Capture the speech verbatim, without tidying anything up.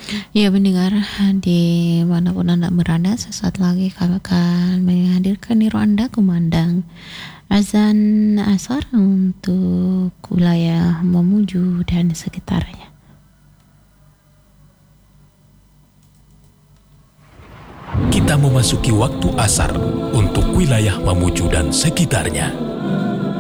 Ya pendengar, di manapun Anda berada, sesaat lagi kami akan menghadirkan niru Anda kumandang azan asar untuk wilayah Mamuju dan sekitarnya. Kita memasuki waktu asar untuk wilayah Mamuju dan sekitarnya.